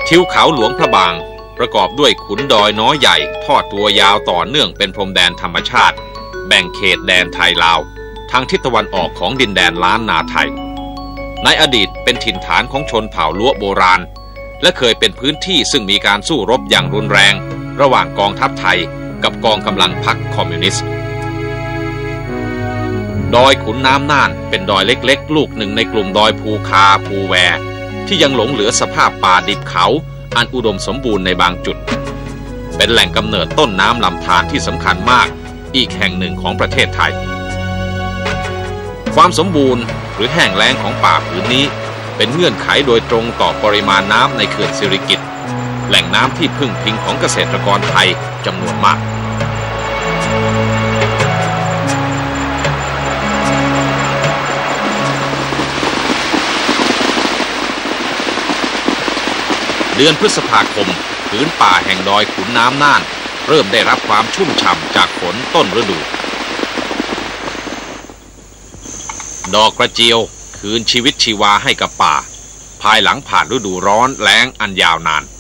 ทิวเขาหลวงพระบางประกอบด้วยขุนดอยน้อยใหญ่ทอดตัวยาวต่อเนื่องเป็นพรมแดนธรรมชาติแบ่งเขตแดนไทยลาวทางทิศตะวันออกของดินแดนล้านนาไทยในอดีตเป็นถิ่นฐานของชนเผ่าล้วโบราณและเคยเป็นพื้นที่ซึ่งมีการสู้รบอย่างรุนแรงระหว่างกองทัพไทยกับกองกำลังพรรคคอมมิวนิสต์ดอยขุนน้ำน่านเป็นดอยเล็กๆลูกหนึ่งในกลุ่มดอยภูคาภูแวที่ยังหลงเหลือสภาพป่าดิบเขาอันอุดมสมบูรณ์ในบางจุดเป็นแหล่งกำเนิดต้นน้ำลำธารที่สำคัญมากอีกแห่งหนึ่งของประเทศไทยความสมบูรณ์หรือแห้งแล้งของป่าผืนนี้เป็นเงื่อนไขโดยตรงต่อปริมาณน้ำในเขื่อนสิริกิติ์แหล่งน้ำที่พึ่งพิงของเกษตรกรไทยจำนวนมากเดือนพฤษภาคมผืนป่าแห่งดอยขุนน้ำน่านเริ่มได้รับความชุ่มฉ่ำจากฝนต้นฤดูดอกกระเจียวคืนชีวิตชีวาให้กับป่าภายหลังผ่านฤดูร้อนแล้งอันยาวนาน